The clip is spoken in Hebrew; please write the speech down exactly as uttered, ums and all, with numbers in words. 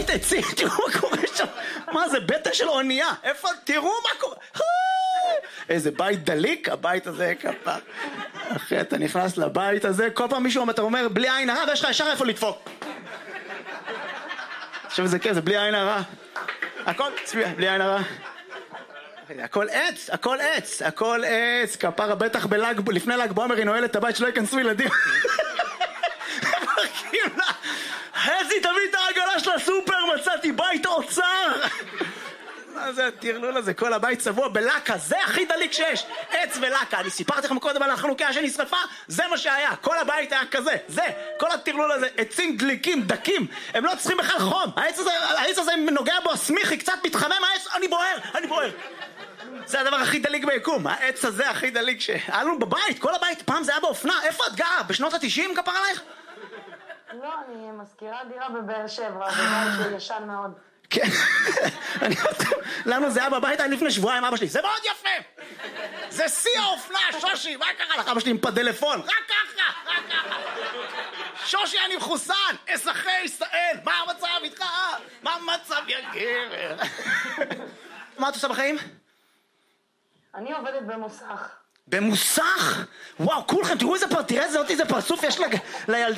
בית עצים, תראו מה קורה שם. מה זה, בטן של אונייה? איפה, תראו מה קורה. איזה בית דליק, הבית הזה כפה. אחרי אתה נכנס לבית הזה, כל פעם מישהו אתה אומר, בלי עין הרע, ויש לך ישר איפה לדפוק. עכשיו זה כן, זה בלי עין הרע. הכל, צביע, בלי עין הרע. הכל עץ, הכל עץ, הכל עץ. כפרה בטח בלג, לפני לג בעומר היא נועלת את הבית שלא ייכנסו ילדים. חזי, תביא את העגלה של הסופר, מצאתי בית אוצר. מה זה הטרלול הזה? כל הבית צבוע בלקה, זה הכי דליק שיש. עץ ולקה, אני סיפרתי לכם קודם על החנוכיה שנשרפה, זה מה שהיה, כל הבית היה כזה, זה, כל הטרלול הזה, עצים דליקים, דקים, הם לא צריכים בכלל חום. העץ הזה, העץ הזה נוגע בו הסמיכי, קצת מתחמם העץ, אני בוער, אני בוער. זה הדבר הכי דליק ביקום, העץ הזה הכי דליק שהיה לנו בבית, כל הבית, פעם זה היה באופנה. איפה את גרה? בשנות ה-תשעים כפר עלייך? לא, אני מזכירה דירה בבאר שבע, בבית שהוא ישן מאוד. כן, לנו זה היה בבית, היה לפני שבועיים אבא שלי, זה מאוד יפה, זה שיא האופנה, שושי, מה קרה לך? אבא שלי עם פדלפון, רק ככה, רק ככה, שושי אני מחוסן, אזרחי ישראל, מה המצב איתך? מה המצב יא גבר? מה את עושה בחיים? אני עובדת במוסך. במוסך? וואו, כולכם, תראו איזה פרצוף, תראה איזה פרצוף יש לילדה